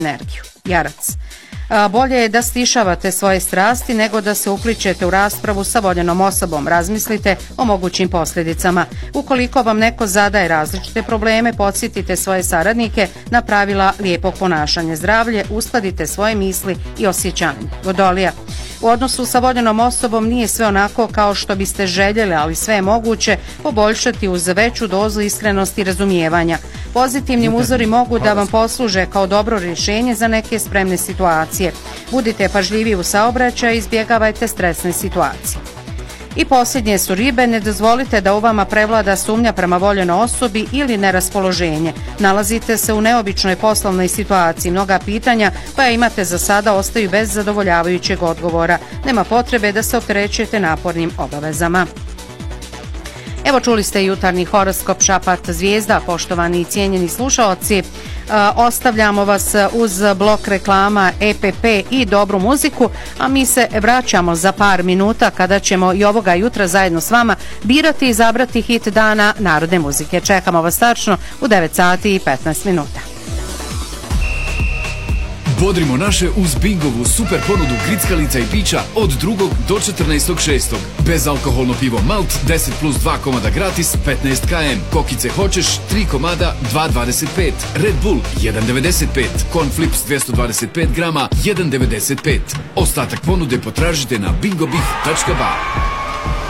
energiju. Jarac. Bolje je da stišavate svoje strasti nego da se upličete u raspravu sa voljenom osobom. Razmislite o mogućim posljedicama. Ukoliko vam neko zadaje različite probleme, podsjetite svoje saradnike na pravila lijepog ponašanja. Zdravlje, uskladite svoje misli i osjećanje. Vodolija. U odnosu sa voljenom osobom nije sve onako kao što biste željeli, ali sve je moguće poboljšati uz veću dozu iskrenosti i razumijevanja. Pozitivni uzori mogu da vam posluže kao dobro rješenje za neke spremne situacije. Budite pažljivi u saobraćaju i izbjegavajte stresne situacije. I posljednje su ribe, ne dozvolite da u vama prevlada sumnja prema voljenoj osobi ili neraspoloženje. Nalazite se u neobičnoj poslovnoj situaciji, mnoga pitanja koja imate za sada ostaju bez zadovoljavajućeg odgovora. Nema potrebe da se opterećujete napornim obavezama. Evo čuli ste jutarnji horoskop Šapat zvijezda, poštovani i cijenjeni slušaoci. Ostavljamo vas uz blok reklama, EPP i dobru muziku, a mi se vraćamo za par minuta kada ćemo i ovoga jutra zajedno s vama birati i izabrati hit dana narodne muzike. Čekamo vas tačno u 9 sati i 15 minuta. Bodrimo naše uz Bingovu super ponudu grickalica i pića od 2. do 14.6. Bezalkoholno pivo Malt 10 plus 2 komada gratis 15 km. Kokice hoćeš 3 komada 2,25. Red Bull 1,95. Corn Flips 225 grama 1,95. Ostatak ponude potražite na bingobif.ba.